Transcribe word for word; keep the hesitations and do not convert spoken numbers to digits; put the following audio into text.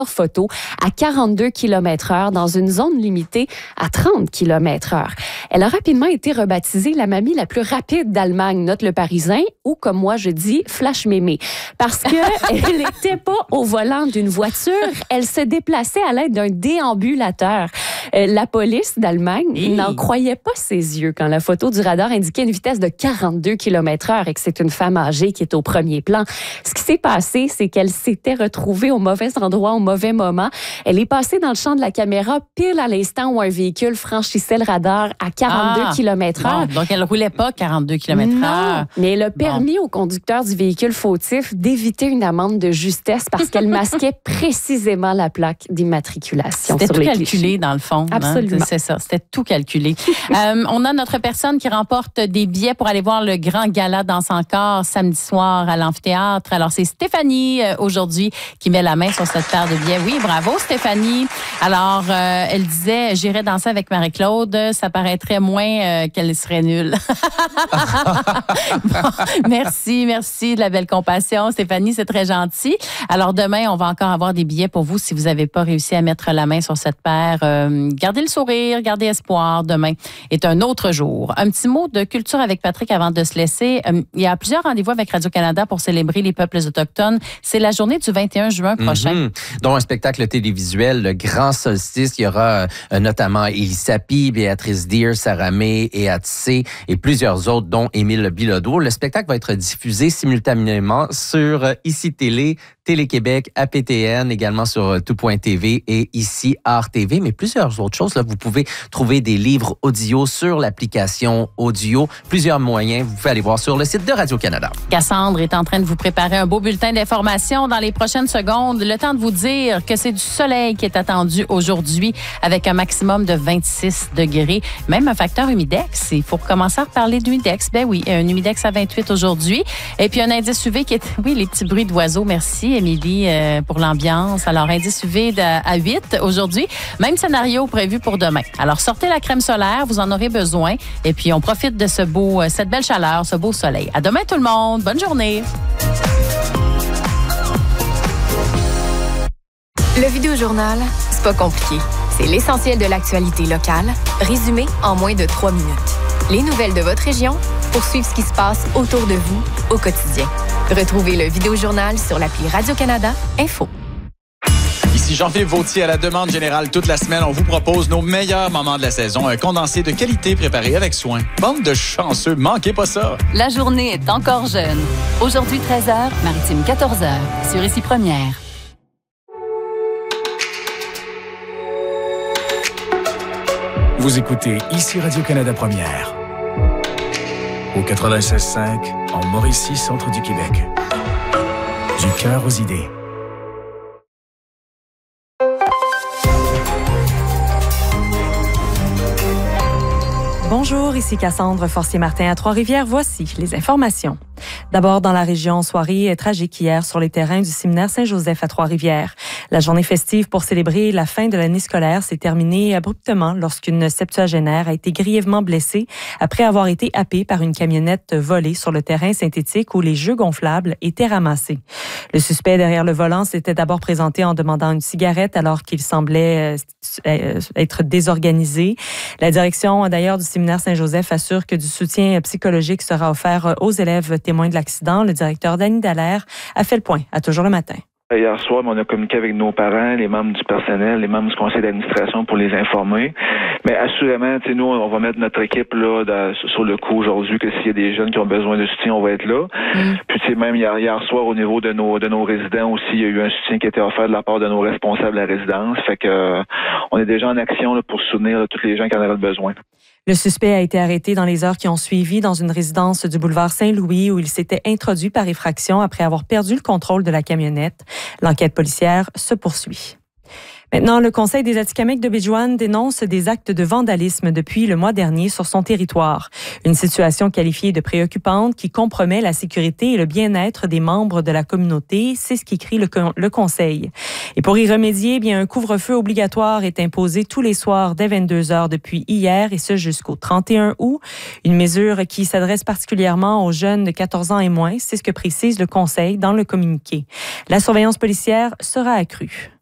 photo à quarante-deux kilomètres heure dans une zone limitée à trente kilomètres heure. Elle a rapidement été rebaptisée la mamie la plus rapide d'Allemagne, note Le Parisien, ou comme moi je dis, Flash Mémé. Parce qu'elle n'était pas au volant d'une voiture, elle se déplaçait à l'aide d'un déambulateur. Euh, la police d'Allemagne hey. n'en croyait pas ses yeux quand la photo du radar indiquait une vitesse de quarante-deux kilomètres heure et que c'est une femme âgée qui est au premier plan. Ce qui s'est passé, c'est qu'elle s'était retrouvée au mauvais endroit, au mauvais moment. Elle est passée dans le champ de la caméra pile à l'instant où un véhicule franchissait le radar à quarante-deux ah, kilomètres heure. Bon, donc, elle ne roulait pas quarante-deux kilomètres heure. Non, mais elle a permis bon. au conducteur du véhicule fautif d'éviter une amende de justesse parce qu'elle masquait précisément la plaque d'immatriculation. C'était sur tout les calculé, clichés. dans le fond. Absolument. Hein? C'est ça, c'était tout calculé. euh, on a notre personne qui remporte des billets pour aller voir le grand gala Danse encore samedi soir à l'amphithéâtre. Alors, c'est Stéphanie, euh, aujourd'hui, qui met la main sur cette paire de billets. Oui, bravo, Stéphanie. Alors, euh, elle disait, j'irai danser avec Marie-Claude. Ça paraîtrait moins euh, qu'elle serait nulle. Bon, merci, merci de la belle compassion, Stéphanie, c'est très gentil. Alors, demain, on va encore avoir des billets pour vous si vous n'avez pas réussi à mettre la main sur cette paire. Euh, gardez le sourire, gardez espoir. Demain est un autre jour. Un petit mot de culture avec Patrick avant de se laisser. Euh, il y a plusieurs rendez-vous avec Radio-Canada pour célébrer les peuples autochtones. C'est la journée du vingt et un juin prochain. Mm-hmm. Dont un spectacle télévisuel, le Grand Solstice. Il y aura euh, notamment Élie Sapi, Béatrice Deer, Sarah May et Atissé et plusieurs autres, dont Émile Bilodeau. Le spectacle va être diffusé simultanément sur euh, Ici Télé, Télé-Québec, A P T N, également sur euh, tout point T V et ici Art T V, mais plusieurs autres choses. Là, vous pouvez trouver des livres audio sur l'application audio. Plusieurs moyens. Vous pouvez aller voir sur le site de Radio-Canada. Cassandre est en train de vous préparer un beau bulletin d'information dans les prochaines secondes. Le temps de vous dire que c'est du soleil qui est attendu aujourd'hui avec un maximum de vingt-six degrés. Même un facteur humidex. Il faut commencer à reparler d'humidex. Ben oui, un humidex à vingt-huit aujourd'hui. Et puis un indice U V qui est... Oui, les petits bruits d'oiseaux. Merci, Émilie, euh, pour l'ambiance. Alors, indice U V de, à huit aujourd'hui. Même scénario prévu pour demain. Alors, sortez la crème solaire. Vous en aurez besoin. Et puis, on profite de ce beau, cette belle chaleur, ce beau soleil. À demain, tout le monde. Bonne journée. Le Vidéojournal, c'est pas compliqué. C'est l'essentiel de l'actualité locale, résumé en moins de trois minutes. Les nouvelles de votre région pour suivre ce qui se passe autour de vous au quotidien. Retrouvez le Vidéojournal sur l'appli Radio-Canada Info. Ici Jean-Philippe Vautier à la demande générale toute la semaine. On vous propose nos meilleurs moments de la saison. Un condensé de qualité préparé avec soin. Bande de chanceux, manquez pas ça. La journée est encore jeune. Aujourd'hui treize heures, Maritime quatorze heures. Sur Ici Première. Vous écoutez Ici Radio-Canada Première. Au quatre-vingt-seize cinq, en Mauricie, centre du Québec. Du cœur aux idées. Bonjour, ici Cassandre Forcier-Martin à Trois-Rivières. Voici les informations. D'abord, dans la région, soirée tragique hier sur les terrains du séminaire Saint-Joseph à Trois-Rivières. La journée festive pour célébrer la fin de l'année scolaire s'est terminée abruptement lorsqu'une septuagénaire a été grièvement blessée après avoir été happée par une camionnette volée sur le terrain synthétique où les jeux gonflables étaient ramassés. Le suspect derrière le volant s'était d'abord présenté en demandant une cigarette alors qu'il semblait être désorganisé. La direction d'ailleurs du séminaire Saint-Joseph assure que du soutien psychologique sera offert aux élèves témoins de l'accident. Le directeur Danny Dallaire a fait le point à Toujours le matin. Hier soir, on a communiqué avec nos parents, les membres du personnel, les membres du conseil d'administration pour les informer. Mais assurément, nous, on va mettre notre équipe là dans, sur le coup aujourd'hui, que s'il y a des jeunes qui ont besoin de soutien, on va être là. Mm. Puis même hier, hier soir, au niveau de nos de nos résidents aussi, il y a eu un soutien qui a été offert de la part de nos responsables de la résidence. Fait que euh, on est déjà en action là, pour soutenir là, tous les gens qui en auraient besoin. Le suspect a été arrêté dans les heures qui ont suivi dans une résidence du boulevard Saint-Louis où il s'était introduit par effraction après avoir perdu le contrôle de la camionnette. L'enquête policière se poursuit. Maintenant, le Conseil des Atikamekw de Bejuan dénonce des actes de vandalisme depuis le mois dernier sur son territoire. Une situation qualifiée de préoccupante qui compromet la sécurité et le bien-être des membres de la communauté. C'est ce qu'écrit le, le Conseil. Et pour y remédier, bien, un couvre-feu obligatoire est imposé tous les soirs dès vingt-deux heures depuis hier et ce jusqu'au trente et un août. Une mesure qui s'adresse particulièrement aux jeunes de quatorze ans et moins. C'est ce que précise le Conseil dans le communiqué. La surveillance policière sera accrue.